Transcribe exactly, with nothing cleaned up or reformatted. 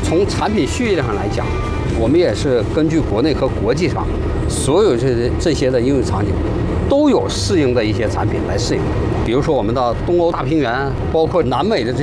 从产品序列上来讲，我们也是根据国内和国际上所有这些这些的应用场景，都有适应的一些产品来适应。比如说我们的东欧大平原，包括南美的这